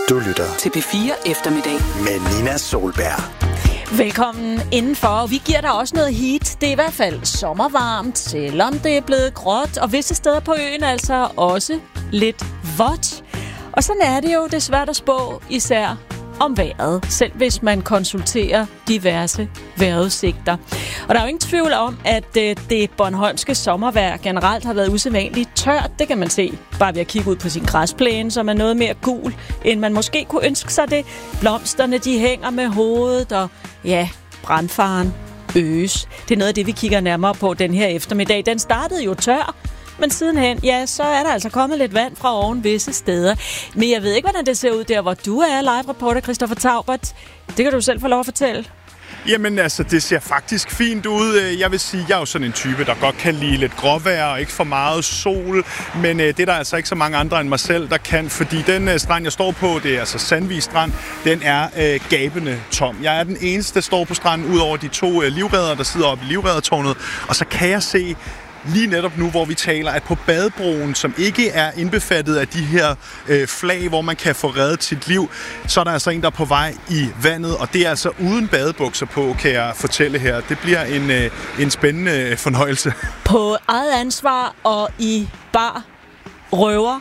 Du lytter til P4 Eftermiddag med Nina Solberg. Velkommen indenfor. Vi giver dig også noget heat. Det er i hvert fald sommervarmt, selvom det er blevet gråt, og visse steder på øen altså også lidt vådt. Og sådan er det jo. Det er svært at spå, især om vejret, selv hvis man konsulterer diverse vejrudsigter. Og der er jo ingen tvivl om, at det bornholmske sommervejr generelt har været usædvanligt tørt. Det kan man se bare ved at kigge ud på sin græsplæne, som er noget mere gul, end man måske kunne ønske sig det. Blomsterne, de hænger med hovedet, og ja, brandfaren øges. Det er noget af det, vi kigger nærmere på den her eftermiddag. Den startede jo tør, men sidenhen, ja, så er der altså kommet lidt vand fra oven visse steder. Men jeg ved ikke, hvordan det ser ud der, hvor du er, live-reporter Christoffer Taubert. Det kan du selv få lov at fortælle. Jamen altså, det ser faktisk fint ud. Jeg vil sige, jeg er jo sådan en type, der godt kan lide lidt gråvejr og ikke for meget sol. Men det er der altså ikke så mange andre end mig selv, der kan. Fordi den strand, jeg står på, det er altså Sandvig Strand, den er gabende tom. Jeg er den eneste, der står på stranden, ud over de to livreddere, der sidder oppe i livreddertårnet. Og så kan jeg se lige netop nu, hvor vi taler, at på badebroen, som ikke er indbefattet af de her flag, hvor man kan få reddet sit liv, så er der altså en, der er på vej i vandet, og det er altså uden badebukser på, kan jeg fortælle her. Det bliver en spændende fornøjelse. På eget ansvar og i bar røver.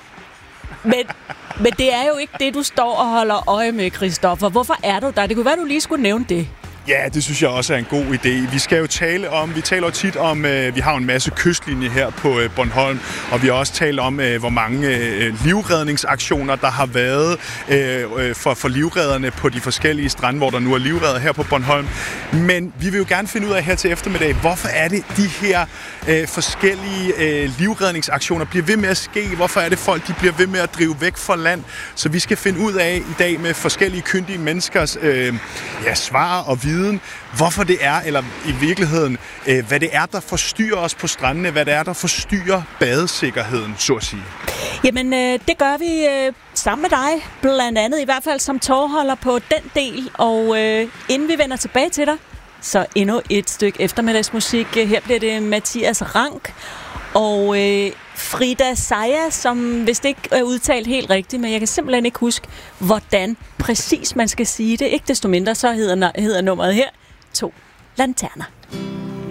Men det er jo ikke det, du står og holder øje med, Christoffer. Hvorfor er du der? Det kunne være, du lige skulle nævne det. Ja, det synes jeg også er en god idé. Vi skal jo vi taler jo tit om, vi har en masse kystlinje her på Bornholm, og vi har også talt om, hvor mange livredningsaktioner, der har været for livredderne på de forskellige strande, hvor der nu er livredder her på Bornholm. Men vi vil jo gerne finde ud af her til eftermiddag, hvorfor er det, de her forskellige livredningsaktioner bliver ved med at ske? Hvorfor er det folk, de bliver ved med at drive væk fra land? Så vi skal finde ud af i dag med forskellige kyndige menneskers svar og viden, hvorfor det er, eller i virkeligheden, hvad det er, der forstyrrer os på strandene, hvad det er, der forstyrrer badesikkerheden, så at sige. Jamen, det gør vi sammen med dig, blandt andet, i hvert fald som tovholder på den del, og inden vi vender tilbage til dig, så endnu et stykke eftermiddagsmusik. Her bliver det Mathias Rank og Frida Saya, som vist ikke er udtalt helt rigtigt, men jeg kan simpelthen ikke huske, hvordan præcis man skal sige det. Ikke desto mindre, så hedder nummeret her 2 Lanterner.